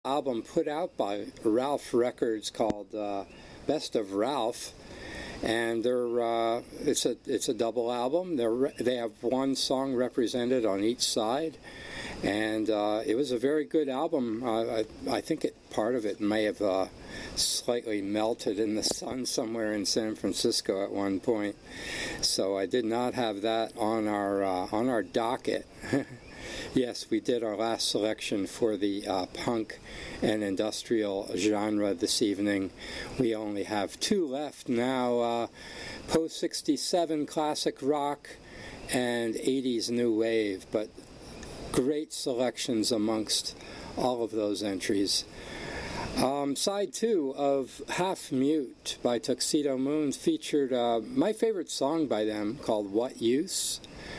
album put out by Ralph Records called Best of Ralph, and it's a double album. They have one song represented on each side, and it was a very good album. I think part of it may have slightly melted in the sun somewhere in San Francisco at one point, so I did not have that on our docket. Yes, we did our last selection for the punk and industrial genre this evening. We only have two left now, post-67 classic rock and 80s new wave, but great selections amongst all of those entries. Side 2 of Half Mute by Tuxedo Moon featured my favorite song by them called What Use?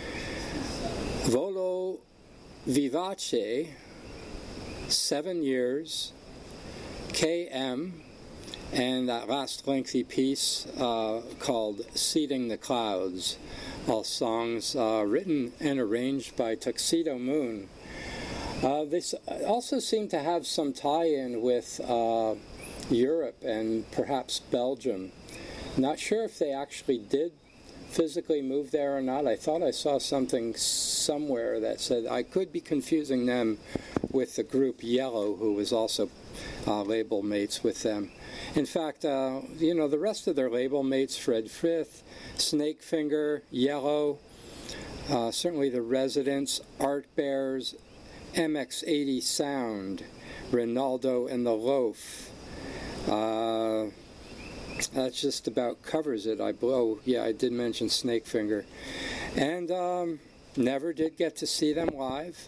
Volo Vivace, 7 Years, KM, and that last lengthy piece called Seeding the Clouds, all songs written and arranged by Tuxedo Moon. They also seem to have some tie-in with Europe and perhaps Belgium. Not sure if they actually did physically move there or not. I thought I saw something somewhere that said I could be confusing them with the group Yellow, who was also label mates with them. In fact, the rest of their label mates, Fred Frith, Snakefinger, Yellow, certainly the Residents, Art Bears, MX80 Sound, Ronaldo and the Loaf. That just about covers it. I did mention Snakefinger. And never did get to see them live.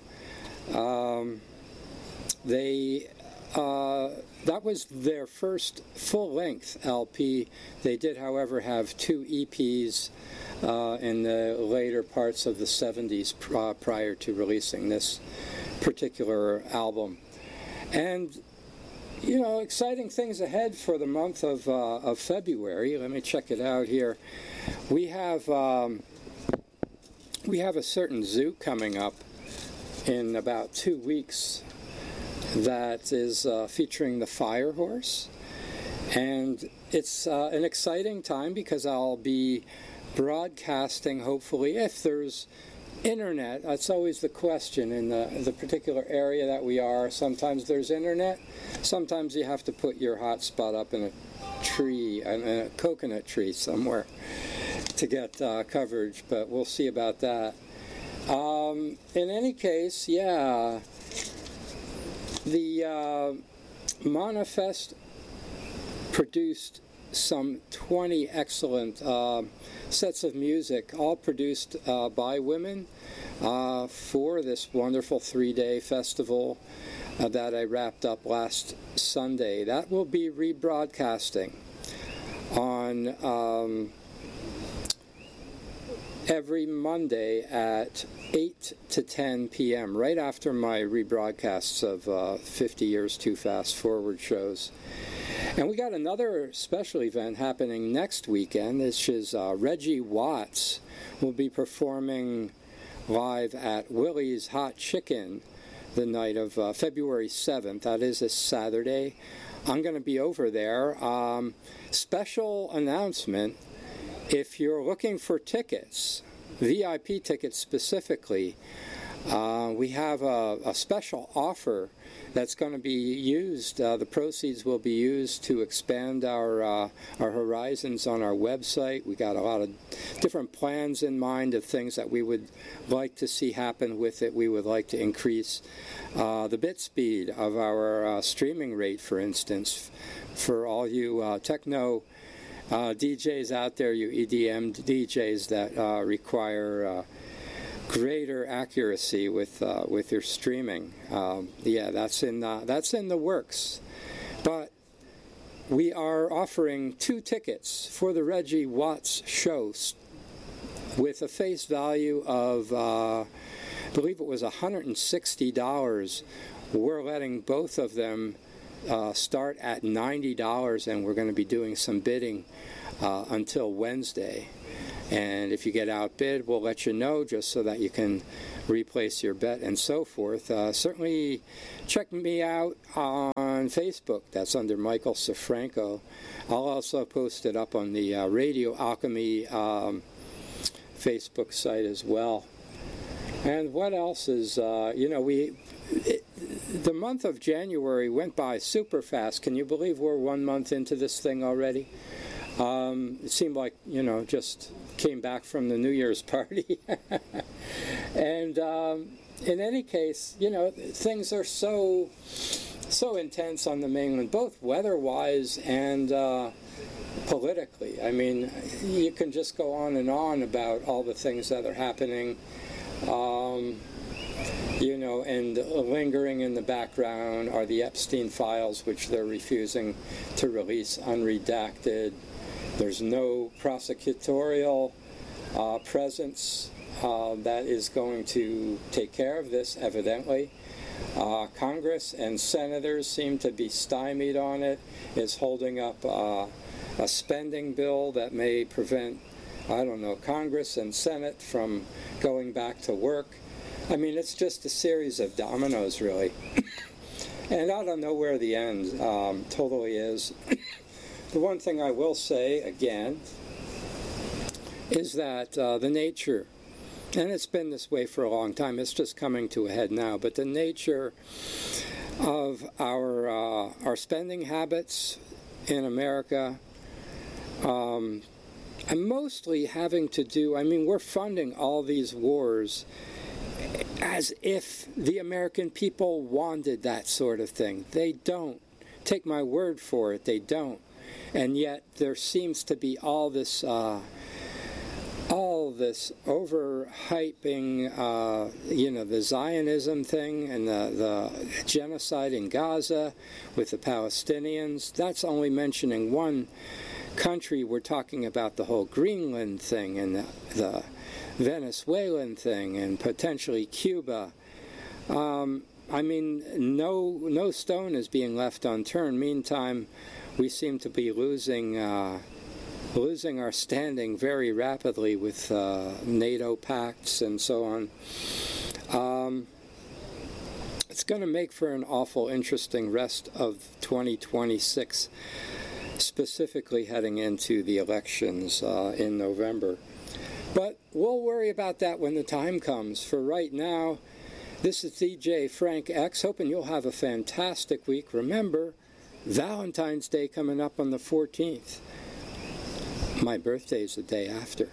That was their first full-length LP. They did, however, have 2 EPs in the later parts of the 70s prior to releasing this particular album. And exciting things ahead for the month of February. Let me check it out here. We have a certain zoo coming up in about 2 weeks that is featuring the Fire Horse, and it's an exciting time because I'll be broadcasting, hopefully, if there's internet. That's always the question in the particular area that we are. Sometimes there's internet. Sometimes you have to put your hotspot up in a tree, in a coconut tree somewhere to get coverage, but we'll see about that. In any case, the Manifest produced some 20 excellent sets of music, all produced by women for this wonderful 3-day festival that I wrapped up last Sunday. That will be rebroadcasting on every Monday at 8 to 10 p.m., right after my rebroadcasts of 50 Years Too Fast Forward shows. And we got another special event happening next weekend. This is Reggie Watts will be performing live at Willie's Hot Chicken the night of February 7th. That is a Saturday. I'm going to be over there. Special announcement, if you're looking for tickets, VIP tickets specifically, we have a special offer that's going to be used. The proceeds will be used to expand our horizons on our website. We got a lot of different plans in mind of things that we would like to see happen with it. We would like to increase the bit speed of our streaming rate, for instance, for all you techno DJs out there, you EDM DJs that require greater accuracy with your streaming. That's in the works. But we are offering 2 tickets for the Reggie Watts show with a face value of, I believe it was $160. We're letting both of them start at $90, and we're going to be doing some bidding until Wednesday. And if you get outbid, we'll let you know just so that you can replace your bet and so forth. Certainly check me out on Facebook. That's under Michael Safranco. I'll also post it up on the Radio Alchemy Facebook site as well. And what else is, the month of January went by super fast. Can you believe we're 1 month into this thing already? It seemed like, just came back from the New Year's party. And in any case, things are so intense on the mainland, both weather-wise and politically. I mean, you can just go on and on about all the things that are happening, and lingering in the background are the Epstein files, which they're refusing to release unredacted. There's no prosecutorial presence that is going to take care of this, evidently. Congress and senators seem to be stymied on it, is holding up a spending bill that may prevent, Congress and Senate from going back to work. I mean, it's just a series of dominoes, really. And I don't know where the end totally is. The one thing I will say, again, is that the nature, and it's been this way for a long time, it's just coming to a head now, but the nature of our spending habits in America, and mostly having to do, we're funding all these wars as if the American people wanted that sort of thing. They don't. Take my word for it, they don't. And yet there seems to be all this overhyping, the Zionism thing and the genocide in Gaza with the Palestinians. That's only mentioning one country. We're talking about the whole Greenland thing and the Venezuelan thing and potentially Cuba. No stone is being left unturned. Meantime, we seem to be losing our standing very rapidly with NATO pacts and so on. It's going to make for an awful interesting rest of 2026, specifically heading into the elections in November. But we'll worry about that when the time comes. For right now, this is DJ Frank X, hoping you'll have a fantastic week. Remember, Valentine's Day coming up on the 14th. My birthday's the day after.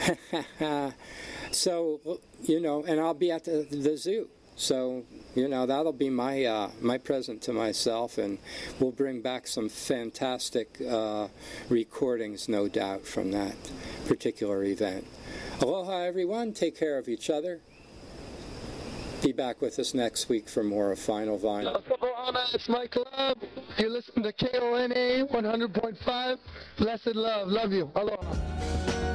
So, and I'll be at the zoo. So, that'll be my present to myself, and we'll bring back some fantastic recordings, no doubt, from that particular event. Aloha, everyone. Take care of each other. Be back with us next week for more of Final Vinyl. It's my club. You listen to KONA 100.5. Blessed love. Love you. Aloha.